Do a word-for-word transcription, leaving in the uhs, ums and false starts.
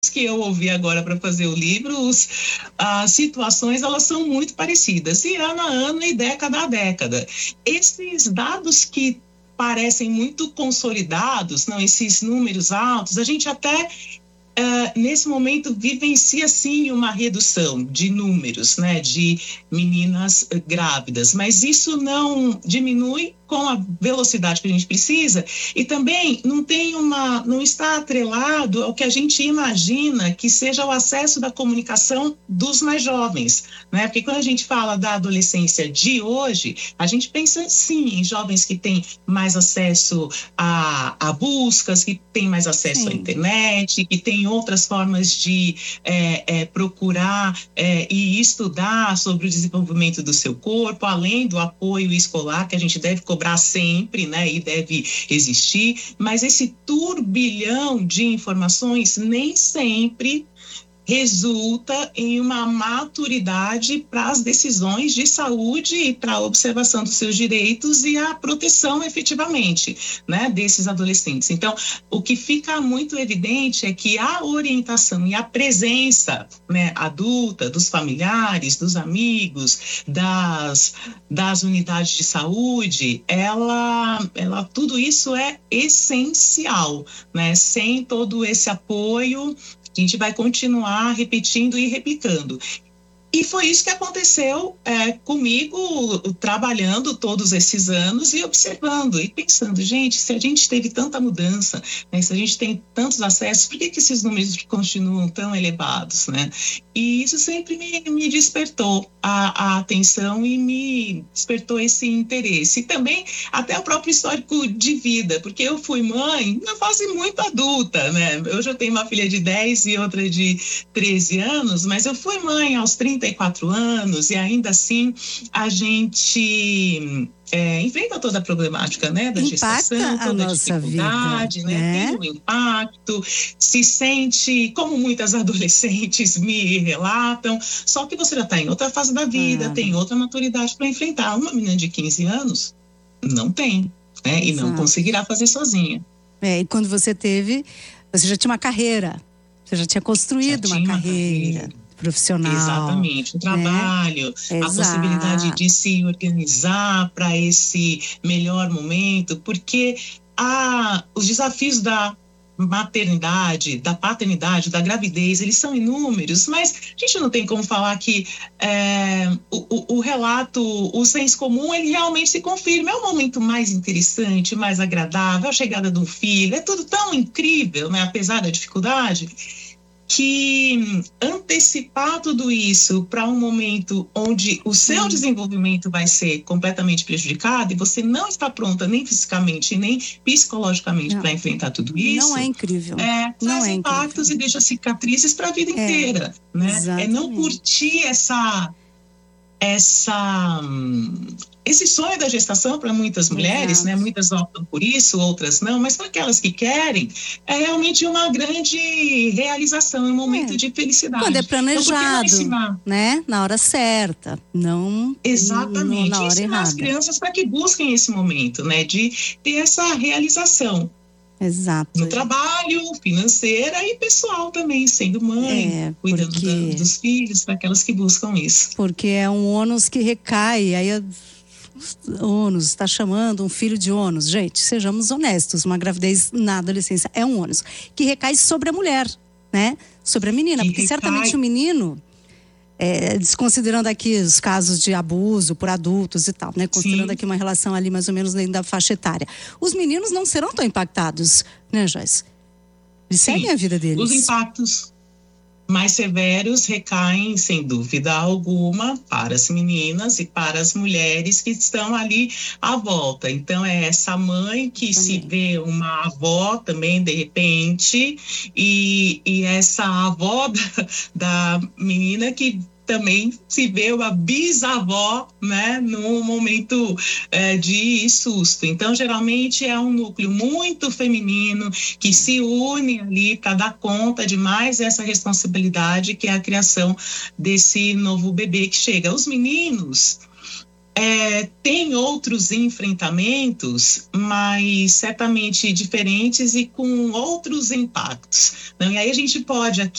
que eu ouvi agora para fazer o livro, os, as situações elas são muito parecidas, e ano a ano e década a década. Esses dados que parecem muito consolidados, não, esses números altos, a gente até Uh, nesse momento vivencia sim uma redução de números, né, de meninas uh, grávidas, mas isso não diminui com a velocidade que a gente precisa, e também não tem uma, não está atrelado ao que a gente imagina que seja o acesso da comunicação dos mais jovens, né? Porque quando a gente fala da adolescência de hoje, a gente pensa sim em jovens que têm mais acesso a, a buscas, que têm mais acesso sim. à internet, que têm outras formas de é, é, procurar é, e estudar sobre o desenvolvimento do seu corpo, além do apoio escolar que a gente deve cobrar sempre, né, e deve existir, mas esse turbilhão de informações nem sempre resulta em uma maturidade para as decisões de saúde e para a observação dos seus direitos e a proteção efetivamente, né, desses adolescentes. Então, o que fica muito evidente é que a orientação e a presença, né, adulta dos familiares, dos amigos, das, das unidades de saúde, ela, ela, tudo isso é essencial, né? Sem todo esse apoio, a gente vai continuar repetindo e replicando. E foi isso que aconteceu é, comigo, trabalhando todos esses anos e observando e pensando, gente, se a gente teve tanta mudança, né, se a gente tem tantos acessos, por que, que esses números continuam tão elevados, né? E isso sempre me, me despertou a, a atenção e me despertou esse interesse. E também até o próprio histórico de vida, porque eu fui mãe na fase muito adulta, né? Hoje eu tenho uma filha de dez e outra de treze anos, mas eu fui mãe aos trinta e quatro anos e ainda assim a gente é, enfrenta toda a problemática, né, da Impacta gestação, toda a, a dificuldade, vida, né, né? tem um impacto, se sente, como muitas adolescentes me relatam, só que você já está em outra fase da vida, ah. tem outra maturidade para enfrentar. Uma menina de quinze anos não tem, né, e não conseguirá fazer sozinha. É, e quando você teve, você já tinha uma carreira, você já tinha construído já uma, tinha carreira. uma carreira profissional. Exatamente, o trabalho, né? a Exato. possibilidade de se organizar para esse melhor momento, porque a, os desafios da maternidade, da paternidade, da gravidez, eles são inúmeros, mas a gente não tem como falar que é, o, o, o relato, o senso comum, ele realmente se confirma. É o momento mais interessante, mais agradável, a chegada de um filho, é tudo tão incrível, né? Apesar da dificuldade, que antecipar tudo isso para um momento onde o seu desenvolvimento vai ser completamente prejudicado e você não está pronta nem fisicamente nem psicologicamente para enfrentar tudo isso. Não é incrível. É, não traz é impactos incrível. E deixa cicatrizes para a vida é, inteira. Né? É não curtir essa... essa esse sonho da gestação para muitas mulheres, né? Muitas optam por isso, outras não, mas para aquelas que querem, é realmente uma grande realização, um momento é. de felicidade. Quando é planejado, então, né? Na hora certa, não exatamente, na hora ensinar errada. as crianças para que busquem esse momento, né? De ter essa realização. Exato. No trabalho, financeira e pessoal também, sendo mãe, é, cuidando porque... da, dos filhos, para aquelas que buscam isso. Porque é um ônus que recai, aí é... ônus, está chamando um filho de ônus. Gente, sejamos honestos, uma gravidez na adolescência é um ônus que recai sobre a mulher, né? Sobre a menina, que porque recai... certamente o menino, é, desconsiderando aqui os casos de abuso por adultos e tal, né? Considerando Sim. aqui uma relação ali mais ou menos dentro da faixa etária. Os meninos não serão tão impactados, né, Joyce? Eles Sim. seguem a vida deles. Os impactos mais severos recaem, sem dúvida alguma, para as meninas e para as mulheres que estão ali à volta. Então, é essa mãe que também. se vê uma avó também, de repente, e, e essa avó da, da menina que também se vê uma bisavó, né, num momento é, de susto. Então, geralmente é um núcleo muito feminino que se une ali para dar conta de mais essa responsabilidade que é a criação desse novo bebê que chega. Os meninos, É, tem outros enfrentamentos, mas certamente diferentes e com outros impactos. Não? E aí a gente pode aqui